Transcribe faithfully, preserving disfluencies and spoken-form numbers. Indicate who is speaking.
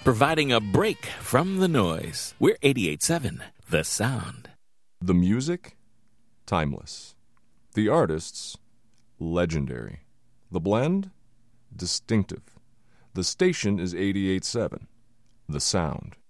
Speaker 1: providing a break from the noise. We're eighty-eight seven, The Sound.
Speaker 2: The music, timeless. The artists, legendary. The blend, distinctive. The station is eighty-eight seven, The Sound.